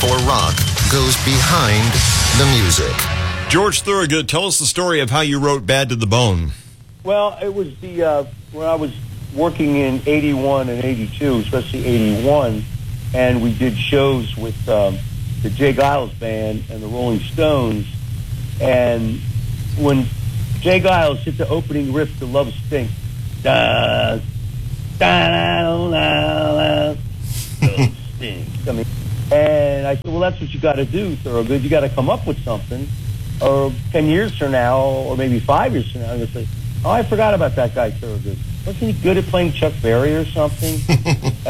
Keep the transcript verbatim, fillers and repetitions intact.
for rock goes behind the music. George Thorogood, tell us the story of how you wrote Bad to the Bone. Well, it was the uh, when I was working in eighty-one and eighty-two, especially eighty-one, and we did shows with um, the Jay Giles Band and the Rolling Stones. And when Jay Giles hit the opening riff to Love Stink, da, da, da, da, da, Love Stink. I mean, and I said, well, that's what you got to do, Thorogood. You got to come up with something. Or ten years from now, or maybe five years from now, I'm going to say, oh, I forgot about that guy, Thorogood. Wasn't he good at playing Chuck Berry or something?